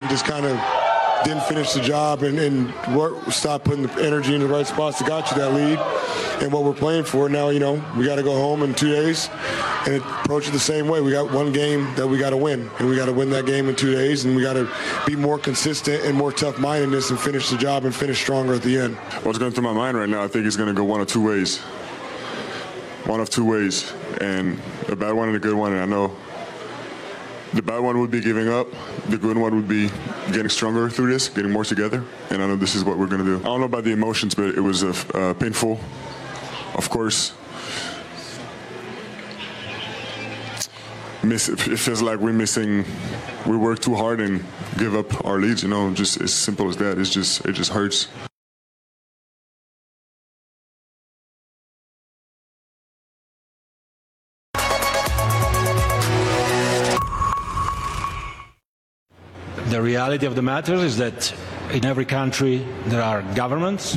just kind of didn't finish the job and stop putting the energy in the right spots that got you that lead. And what we're playing for now, we got to go home in 2 days and approach it the same way. We got one game that we got to win, and we got to win that game in 2 days, and we got to be more consistent and more tough-mindedness and finish the job and finish stronger at the end. What's going through my mind right now, I think it's going to go one of two ways. One of two ways, and a bad one and a good one, and I know the bad one would be giving up. The good one would be getting stronger through this, getting more together. And I know this is what we're going to do. I don't know about the emotions, but it was painful. Of course, it feels like we work too hard and give up our leads. Just as simple as that. It just hurts. The reality of the matter is that in every country there are governments.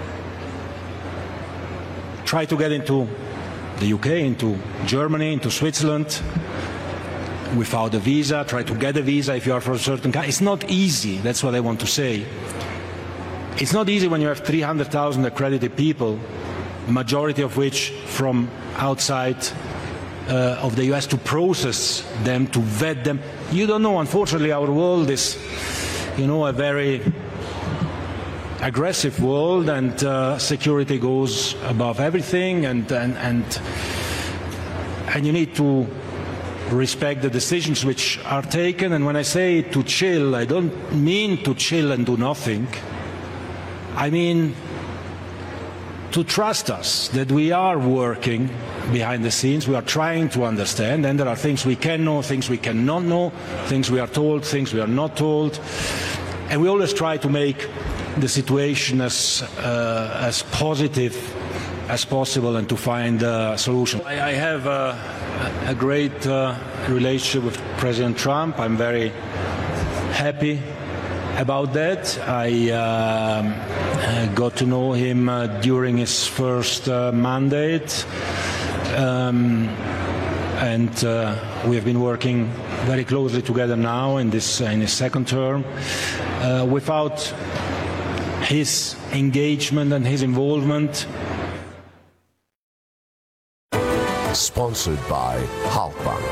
Try to get into the UK, into Germany, into Switzerland without a visa. Try to get a visa if you are from a certain country. It's not easy, that's what I want to say. It's not easy when you have 300,000 accredited people, majority of which from outside of the US, to process them, to vet them. You don't know, unfortunately, our world is, a very aggressive world, and security goes above everything, and you need to respect the decisions which are taken. And when I say to chill, I don't mean to chill and do nothing. I mean to trust us that we are working behind the scenes. We are trying to understand, and there are things we can know, things we cannot know, things we are told, things we are not told, and we always try to make the situation as positive as possible and to find a solution. I have a great relationship with President Trump. I'm very happy about that. I got to know him during his first mandate, and we have been working very closely together now in his second term. Without his engagement and his involvement. Sponsored by Halkbank.